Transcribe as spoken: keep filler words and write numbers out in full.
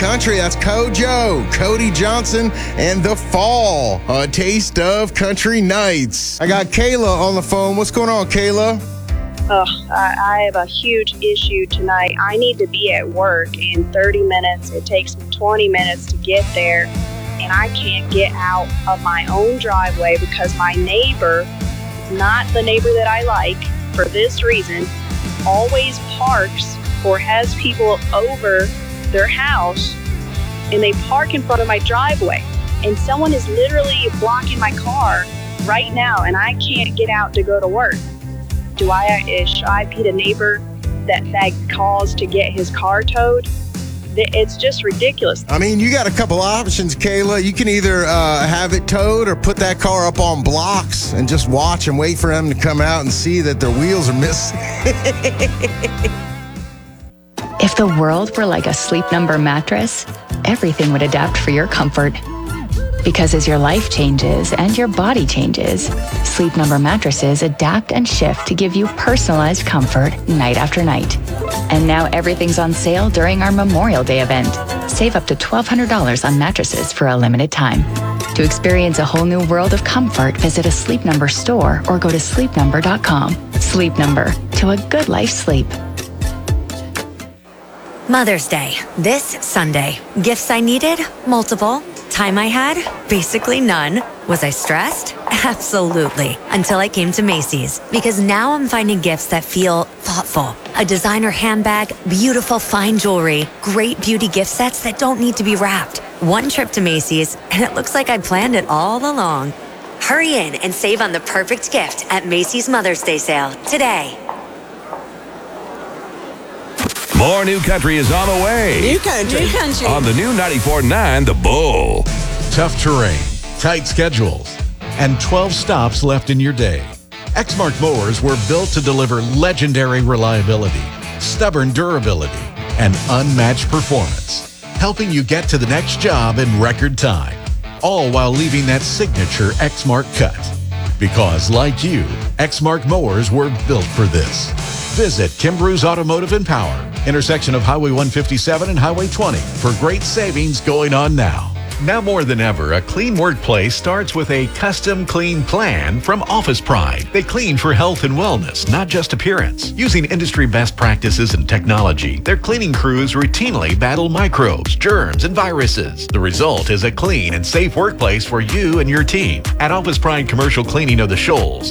country. That's Kojo, Cody Johnson, and The Fall, a taste of country nights. I got Kayla on the phone. What's going on, Kayla? Oh, I, I have a huge issue tonight. I need to be at work in thirty minutes. It takes me twenty minutes to get there, and I can't get out of my own driveway because my neighbor, not the neighbor that I like for this reason, always parks or has people over their house, and they park in front of my driveway. And someone is literally blocking my car right now, and I can't get out to go to work. Do I, should I be the neighbor that, that calls to get his car towed? It's just ridiculous. I mean, you got a couple options, Kayla. You can either uh, have it towed or put that car up on blocks and just watch and wait for them to come out and see that their wheels are missing. If the world were like a Sleep Number mattress, everything would adapt for your comfort. Because as your life changes and your body changes, Sleep Number mattresses adapt and shift to give you personalized comfort night after night. And now everything's on sale during our Memorial Day event. Save up to twelve hundred dollars on mattresses for a limited time. To experience a whole new world of comfort, visit a Sleep Number store or go to sleep number dot com. Sleep Number, to a good life sleep. Mother's Day, this Sunday. Gifts I needed? Multiple. Time I had? Basically none. Was I stressed? Absolutely. Until I came to Macy's. Because now I'm finding gifts that feel thoughtful. A designer handbag, beautiful fine jewelry, great beauty gift sets that don't need to be wrapped. One trip to Macy's, and it looks like I planned it all along. Hurry in and save on the perfect gift at Macy's Mother's Day sale today. More New Country is on the way. New Country. New Country. On the new ninety-four point nine The Bull. Tough terrain, tight schedules, and twelve stops left in your day. Exmark mowers were built to deliver legendary reliability, stubborn durability, and unmatched performance, helping you get to the next job in record time, all while leaving that signature Exmark cut. Because like you, Exmark mowers were built for this. Visit Kimbrough's Automotive and Power, intersection of Highway one fifty-seven and Highway twenty, for great savings going on now. Now more than ever, a clean workplace starts with a custom clean plan from Office Pride. They clean for health and wellness, not just appearance. Using industry best practices and technology, their cleaning crews routinely battle microbes, germs, and viruses. The result is a clean and safe workplace for you and your team. At Office Pride Commercial Cleaning of the Shoals,